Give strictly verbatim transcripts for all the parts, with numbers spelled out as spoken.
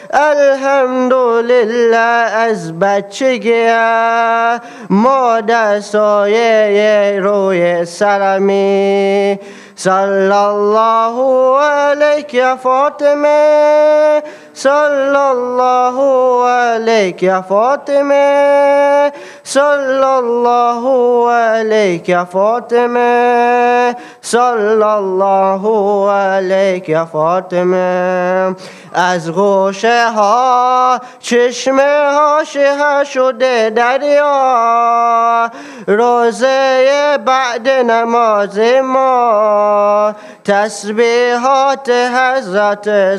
الحمدلله از بچگی مادر سایه روی سرمی. صلی الله علیک یا فاطمه، صلی الله علیک یا فاطمه، صلی الله علیک یا فاطمه، صلی الله علیک یا فاطمه. از گوشه ها چشمه ها شه شده دریا، روزه بعد نماز ما تسبیحات حضرت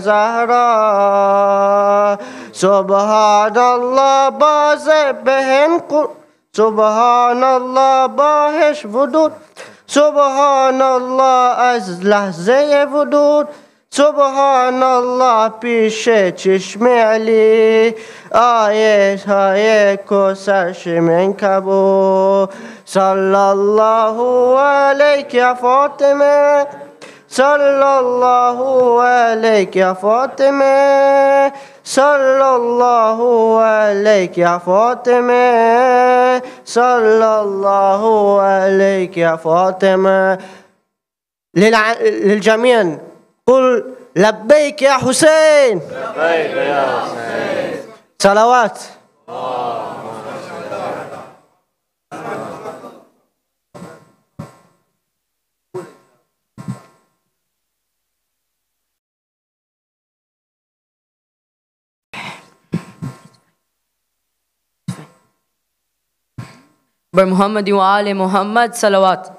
زهرا. سبحان الله باز بهن سبحان الله باهش ودود، سبحان الله از لحظه ودود، سبحان الله پیش چشم علی آیت های کوثرش من کبو. صلی الله علیک یا فاطمه، صلی الله علیک یا فاطمه، صلی الله علیک یا فاطمه، صلی الله علیک یا فاطمه. للجميع قل لبيك يا حسين، لبيك يا حسين. صلوات. بر محمد و آل محمد صلوات.